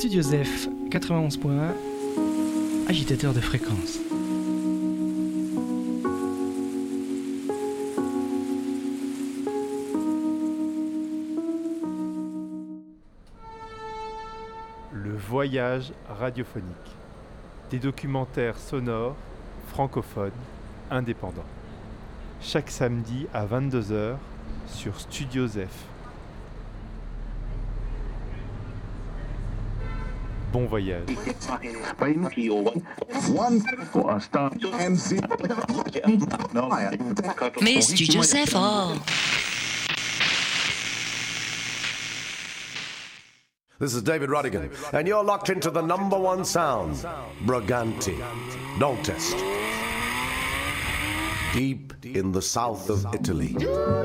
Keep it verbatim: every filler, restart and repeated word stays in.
Studio Zef quatre-vingt-onze point un, agitateur de fréquence. Le voyage radiophonique. Des documentaires sonores, francophones, indépendants. Chaque samedi à vingt-deux heures sur Studio Zef. Bon voyage. Mais Studio Zef, oh. This is David Rodigan, and you're locked into the number one sound, Braganti, Don't Test. Deep in the south of Italy.